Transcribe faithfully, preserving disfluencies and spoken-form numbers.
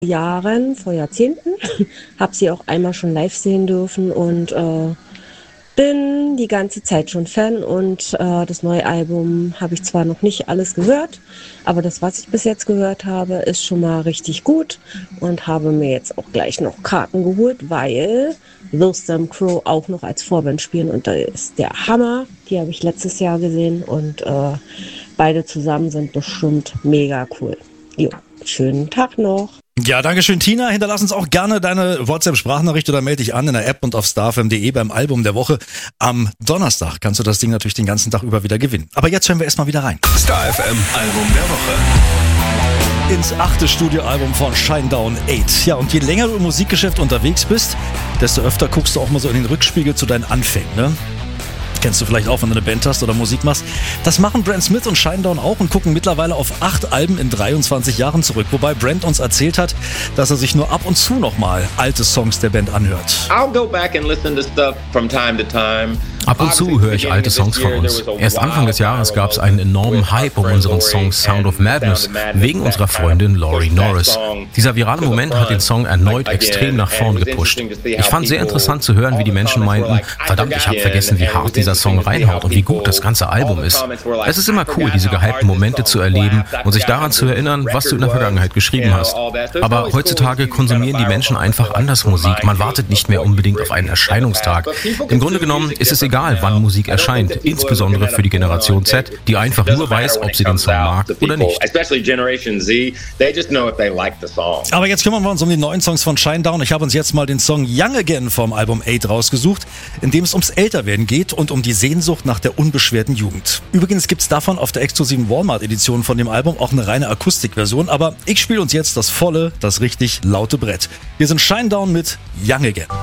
Jahren, vor Jahrzehnten, habe sie auch einmal schon live sehen dürfen und äh, bin die ganze Zeit schon Fan und äh, das neue Album habe ich zwar noch nicht alles gehört, aber das, was ich bis jetzt gehört habe, ist schon mal richtig gut und habe mir jetzt auch gleich noch Karten geholt, weil Those Damn Crow auch noch als Vorband spielen und da ist der Hammer. Die habe ich letztes Jahr gesehen und äh, beide zusammen sind bestimmt mega cool. Jo, schönen Tag noch. Ja, danke schön, Tina. Hinterlass uns auch gerne deine WhatsApp-Sprachnachricht oder melde dich an in der App und auf starfm punkt de beim Album der Woche. Am Donnerstag kannst du das Ding natürlich den ganzen Tag über wieder gewinnen. Aber jetzt hören wir erstmal wieder rein. StarFM Album der Woche. Ins achte Studioalbum von Shinedown acht. Ja, und je länger du im Musikgeschäft unterwegs bist, desto öfter guckst du auch mal so in den Rückspiegel zu deinen Anfängen, ne? Kennst du vielleicht auch, wenn du eine Band hast oder Musik machst. Das machen Brent Smith und Shinedown auch und gucken mittlerweile auf acht Alben in dreiundzwanzig Jahren zurück. Wobei Brent uns erzählt hat, dass er sich nur ab und zu nochmal alte Songs der Band anhört. I'll go back and listen to stuff from time to time. Ab und zu höre ich alte Songs von uns. Erst Anfang des Jahres gab es einen enormen Hype um unseren Song Sound of Madness wegen unserer Freundin Laurie Norris. Dieser virale Moment hat den Song erneut extrem nach vorn gepusht. Ich fand sehr interessant zu hören, wie die Menschen meinten, verdammt, ich habe vergessen, wie hart dieser Song reinhaut und wie gut das ganze Album ist. Es ist immer cool, diese gehypten Momente zu erleben und sich daran zu erinnern, was du in der Vergangenheit geschrieben hast. Aber heutzutage konsumieren die Menschen einfach anders Musik. Man wartet nicht mehr unbedingt auf einen Erscheinungstag. Im Grunde genommen ist es egal, wann Musik erscheint, insbesondere für die Generation Z, die einfach nur weiß, ob sie den Song mag oder nicht. Aber jetzt kümmern wir uns um die neuen Songs von Shinedown. Ich habe uns jetzt mal den Song Young Again vom Album acht rausgesucht, in dem es ums Älterwerden geht und um die Sehnsucht nach der unbeschwerten Jugend. Übrigens gibt es davon auf der exklusiven Walmart-Edition von dem Album auch eine reine Akustikversion, aber ich spiele uns jetzt das volle, das richtig laute Brett. Wir sind Shinedown mit Young Again.